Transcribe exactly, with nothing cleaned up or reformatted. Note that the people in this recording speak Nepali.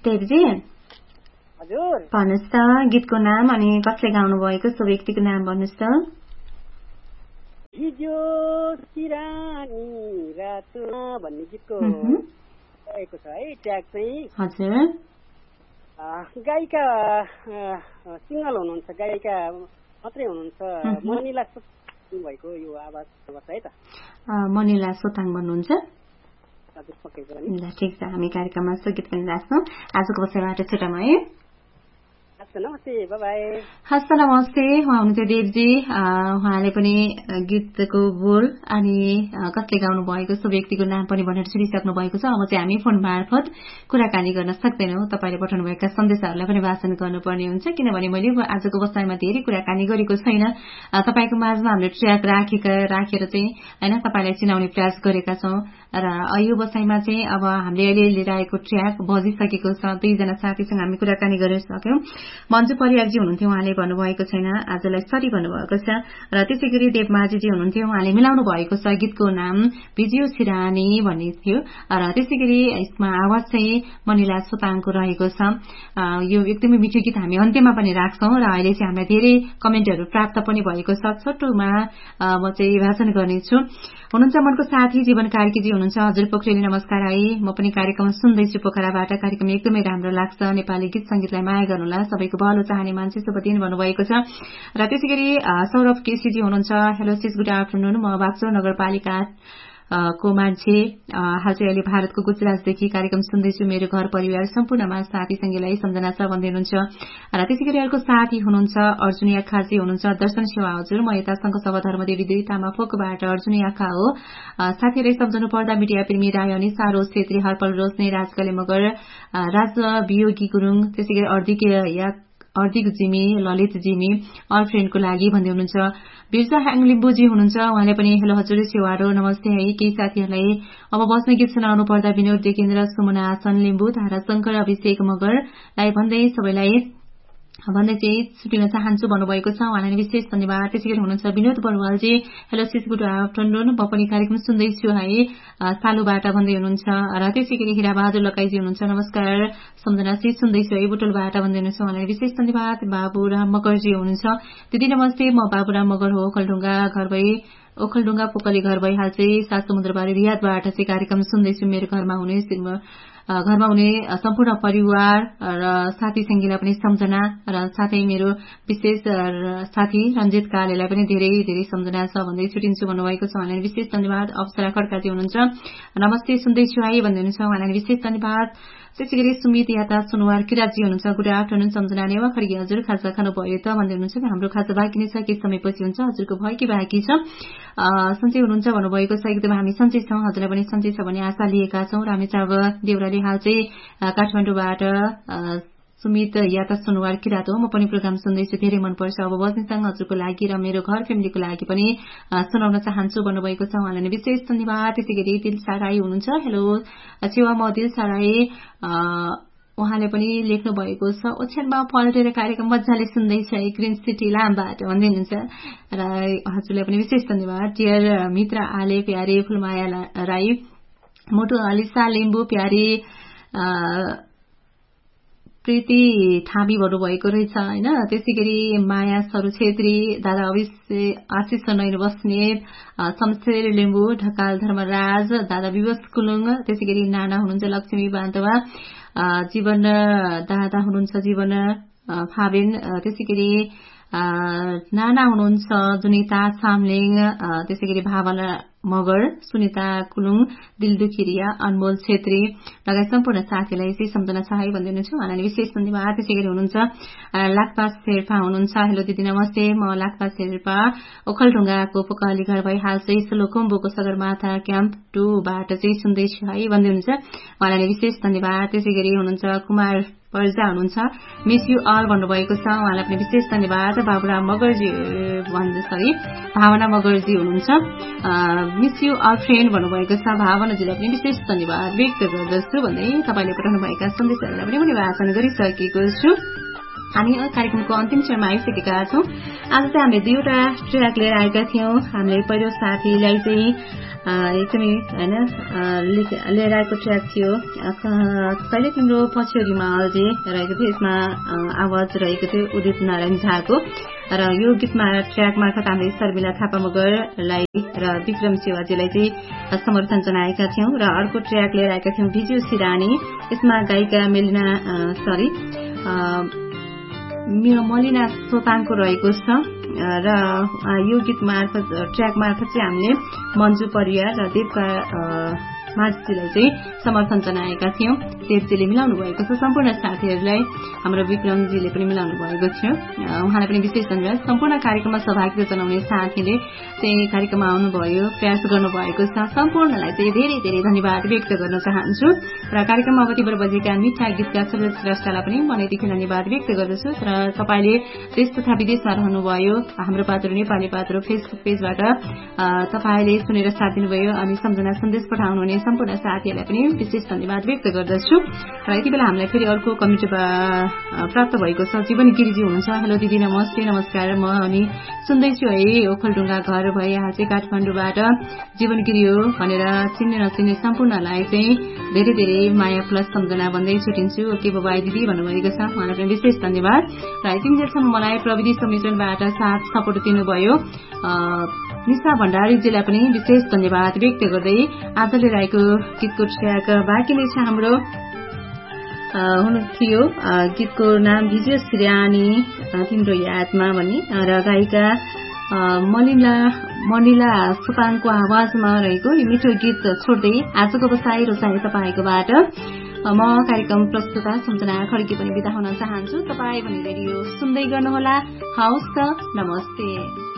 देवजी। हजुर भन्नुहोस् त गीतको नाम अनि कसले गाउनु भएको सो व्यक्तिको नाम भन्नुहोस् त। हिजो सिरानी रातो भन्ने गीतको भएको छ है ट्याग चाहिँ। हजुर गायिका सिङ्गल हुनुहुन्छ, गायिका मात्रै हुनुहुन्छ, मनिला सोताङ भएको यो आवाज है त। मनिला सोताङ भन्नुहुन्छ। हजुर पक्कै पनि। ल ठिक छ, हामी कार्यक्रममा सो गीत पनि राख्छौँ। आजको बसाइबाट छुट्टामा है। नमस्ते, बाइ बाइ। हस् नमस्ते। उहाँ हुनुहुन्थ्यो देवजी। उहाँले पनि गीतको बोल अनि कसले गाउनु भएको सो व्यक्तिको नाम पनि भनेर छुटिसक्नु भएको छ। अब चाहिँ हामी फोन मार्फत कुराकानी गर्न सक्दैनौँ। तपाईँले पठाउनुभएका सन्देशहरूलाई पनि वाचन गर्नुपर्ने हुन्छ, किनभने मैले आजको बसाइमा धेरै कुराकानी गरेको छैन। तपाईँको माझमा हामीले ट्र्याक राखेका राखेर चाहिँ होइन तपाईँलाई चिनाउने प्रयास गरेका छौँ र यो बसाइमा चाहिँ अब हामीले अहिले लिएर आएको ट्र्याक बजिसकेको छ। दुईजना साथीसँग हामी कुराकानी गरिसक्यौँ। मन्जु परियारजी हुनुहुन्थ्यो, उहाँले भन्नुभएको छैन, आजलाई सरी भन्नुभएको छ। र त्यसै गरी देवमाझीजी हुनुहुन्थ्यो, उहाँले मिलाउनु भएको छ गीतको नाम बिजियो सिरानी भन्ने थियो र त्यसै गरी यसमा आवाज चाहिँ मनिला सोताङको रहेको छ। यो एकदमै मिठो गीत हामी अन्त्यमा पनि राख्छौँ र अहिले चाहिँ हामीलाई धेरै कमेन्टहरू प्राप्त पनि भएको छ। छोटोमा म चाहिँ वाचन गर्नेछु। हुनुहुन्छ मनको साथी जीवन कार्कीजी हुनुहुन्छ। हजुर पोखरेली नमस्कार है, म पनि कार्यक्रम सुन्दैछु पोखराबाट। कार्यक्रम एकदमै राम्रो लाग्छ। नेपाली गीत संगीतलाई माया गर्नुला, सबैको भलो चाहने मान्छे शुभ दिन भन्नुभएको छ। र त्यसै गरी सौरभ केसीजी हुनुहुन्छ। Hello cease, good afternoon. म बाक्सो नगरपालिका को मान्छे, हाल चाहिँ अहिले भारतको गुजरातदेखि कार्यक्रम सुन्दैछु। मेरो घर परिवार सम्पूर्णमा साथी संगीलाई सम्झना छ भन्दै हुनुहुन्छ। र त्यसै गरी अर्को साथी हुनुहुन्छ अर्जुन याखाजी हुनुहुन्छ। दर्शन सेवा हजुर, म यता संघ सभा धर्मदेवी दुई तामा फोकबाट अर्जुन याखा हो। साथीहरूलाई सम्झनु पर्दा मिडिया प्रेमी राय अनि सारोज छेत्री, हर्पल रोशनी, राजकले मगर, राज वियोगी गुरुङ, त्यसै गरी अर्दिक या अर्दिक जिमी, ललित जिमी, अल फ्रेन्डको लागि भन्दै हुनुहुन्छ। बिर्जा ह्याङ लिम्बुजी हुनुहुन्छ, उहाँले पनि हेलो हजुर सेवारो नमस्ते है। केही साथीहरूलाई अब बस्ने गीत सुनाउनु पर्दा विनोद डेकेन्द्र, सुमना आसन लिम्बु, ताराशंकर, अभिषेक मगरलाई भन्दै सबैलाई भन्दै चाहिँ छुटिन चाहन्छु भन्नुभएको छ। उहाँलाई विशेष धन्यवाद। त्यसै गरी हुनुहुन्छ Vinod बरुवालजी। Hello cease, good afternoon, म पनि कार्यक्रम सुन्दैछु है सालुबाट भन्दै हुनुहुन्छ। र त्यसै गरी हिराबहादुर लकाईजी हुनुहुन्छ। नमस्कार सम्झना सिस, सुन्दैछु है बुटोलबाट भन्दै हुनुहुन्छ। उहाँलाई विशेष धन्यवाद। बाबुराम मगरजी हुनुहुन्छ। दिदी नमस्ते, म बाबुराम मगर हो, ओखलढुङ्गा घर भई ओखलढुङ्गा पोकली घर भई हाल चाहिँ सात समुद्रबारी रियादबाट चाहिँ कार्यक्रम सुन्दैछु। मेरो घरमा हुने घरमा हुने सम्पूर्ण परिवार र साथी संगीलाई पनि सम्झना र साथै मेरो विशेष साथी रञ्जित कालेलाई पनि धेरै धेरै सम्झना छ भन्दै छुटिन्छु भन्नुभएको छ। उहाँलाई विशेष धन्यवाद। अप्सरा खड्काजी हुनुहुन्छ। नमस्ते सुन्दैछु है भन्दै हुनुहुन्छ। उहाँलाई विशेष धन्यवाद। त्यसै गरी सुमित याता सुनवार किराजी हुनुहुन्छ। गुड आफ्टरनुन सम्झना नेवा खड्गी हजुर, खाजा खानु भयो त भन्दै हुनुहुन्छ। हाम्रो खाजा बाँकी नै छ, केही समयपछि हुन्छ, हजुरको भयो कि बाँकी छ, सन्चै हुनुहुन्छ भन्नुभएको छ। एकदम हामी सन्चै छौँ, हजुरलाई पनि सन्चै छ भन्ने आशा लिएका छौँ। र हामी चाहिँ अब देउराली हाल चाहिँ काठमाडौँबाट सुमित याता सुनवार किरात हो, म पनि प्रोग्राम सुन्दैछु, धेरै मनपर्छ। अब बस्नेसँग हजुरको लागि र मेरो घर फ्यामिलीको लागि पनि सुनाउन चाहन्छु भन्नुभएको छ। उहाँलाई विशेष धन्यवाद। त्यसै गरी दिलसा राई हुनुहुन्छ। हेलो छेवा, म दिलसा राई। उहाँले पनि लेख्नु भएको छ, ओछ्यानमा पल्टेर कार्यक्रम मजाले सुन्दैछ है ग्रिन सिटी लामबाट भन्दै हुनुहुन्छ। र हजुरलाई पनि विशेष धन्यवाद। डियर मित्र आले प्यारे फुलमाया राई, मोटो अलिसा लिम्बू प्यारे प्रीति थामी भन्नुभएको रहेछ होइन। त्यसै गरी माया सरू छेत्री, दादा अभिषेक आशिष नैन बस्नेत, शमशेर लिम्बू, ढकाल धर्मराज, दादा विवश कुलुङ, त्यसै गरी नाना हुनुहुन्छ लक्ष्मी बान्तवा, जीवन दादा हुनुहुन्छ जीवन फाबेन, त्यसै गरी नाना हुनुहुन्छ जुनिता सामलिङ, त्यसै गरी भावना मगर, सुनिता कुलुङ, दिलदुखिरिया, अनमोल छेत्री लगायत सम्पूर्ण साथीलाई चाहिँ सम्झना छ है भन्दै हुनुहुन्छ। उहाँलाई विशेष धन्यवाद। त्यसै गरी हुनुहुन्छ लाक्पा शेर्पा हुनुहुन्छ। हेलो दिदी नमस्ते, म लाक्पा शेर्पा ओखलढुङ्गाको पोकली घर भई हाल चाहिँ सोलुखुम्बुको सगरमाथा क्याम्प टूबाट चाहिँ सुन्दैछु है भन्दै हुनुहुन्छ। उहाँलाई विशेष धन्यवाद। त्यसै गरी हुनुहुन्छ कुमार पर्जा हुनुहुन्छ। मिस यु अल भन्नुभएको छ। उहाँलाई पनि विशेष धन्यवाद। बाबुराम मगरजी भन्दै सरी भावना मगरजी हुनुहुन्छ। मिस यु अल फ्रेन्ड भन्नुभएको छ। भावनाजीलाई पनि विशेष धन्यवाद व्यक्त गर्दछु भन्दै तपाईँले पठाउनुभएका सन्देशहरूलाई पनि मैले वाचन गरिसकेको छु। हामी कार्यक्रमको अन्तिम चरणमा आइसकेका छौँ। आज चाहिँ हामीले दुईवटा ट्र्याक लिएर आएका थियौँ। हामीले पहिलो साथीलाई चाहिँ एकदमै होइन लिएर आएको ट्र्याक थियो कहिले तिम्रो पछ्यौरीमा अल्झे रहेको थियो। यसमा आवाज रहेको थियो उदित नारायण झाको र यो गीतमा ट्र्याक मार्फत हामीले शर्मिला थापा मगरलाई र विक्रम सेवाजीलाई चाहिँ समर्थन जनाएका थियौं र अर्को ट्र्याक लिएर आएका थियौं भिजियो सिरानी। यसमा गायिका मेलिना सरी मलिना सोपाङको रहेको छ र यो गीत मार्फत ट्र्याक मार्फत चाहिँ हामीले मन्जु परियार र देवका माझीलाई चाहिँ समर्थन जनाएका थियौं। देवजीले मिलाउनु भएको छ। सम्पूर्ण साथीहरूलाई हाम्रो विक्रमजीले पनि मिलाउनु भएको थियो। उहाँलाई पनि विशेष धन्यवाद। सम्पूर्ण कार्यक्रममा सहभागिता जनाउने साथीले चाहिँ कार्यक्रममा आउनुभयो, प्रयास गर्नुभएको छ। सम्पूर्णलाई चाहिँ धेरै धेरै धन्यवाद व्यक्त गर्न चाहन्छु र कार्यक्रममा अगाडिबाट बजेका मिठा गीतका सरोज श्रेष्ठलाई पनि मनैदेखि धन्यवाद व्यक्त गर्दछु। र तपाईले देश तथा विदेशमा रहनुभयो हाम्रो पात्रो नेपाली पात्रो फेसबुक पेजबाट तपाईले सुनेर साथ दिनुभयो अनि सम्झना सन्देश पठाउनुहुने सम्पूर्ण साथीहरूलाई पनि विशेष धन्यवाद व्यक्त गर्दछु। र यति बेला हामीलाई फेरि अर्को कमेन्ट प्राप्त भएको छ। जीवन गिरिजी हुनुहुन्छ। हेलो दिदी नमस्ते। नमस्कार। म अनि सुन्दैछु है ओखलढुङ्गा घर भए यहाँ चाहिँ काठमाडौँबाट जीवन गिरी हो भनेर चिन्ने नचिन्ने सम्पूर्णलाई चाहिँ धेरै धेरै माया प्लस सम्झना भन्दै छुटिन्छु। ओके बाबाई दिदी भन्नुभएको छ। उहाँलाई पनि विशेष धन्यवाद। र यति बेलासम्म मलाई प्रविधि संयोजनबाट साथ सपोर्ट दिनुभयो निशा भण्डारीजीलाई पनि विशेष धन्यवाद व्यक्त गर्दै आज लिएर आएको गीतको ट्र्याक बाँकी नै छ हाम्रो हुनु थियो। गीतको नाम भिजियो सिरानी तिम्रो यादमा भन्ने र गायिका मलिना मनिला सुपाङको आवाजमा रहेको यो मिठो गीत छोड्दै आजको बसाई रोसाई तपाईँकोबाट म कार्यक्रम प्रस्तुता सम्झना खड्की पनि बिदा हुन चाहन्छु। तपाईँ भने रेडियो सुन्दै गर्नुहोला। हवस् त, नमस्ते।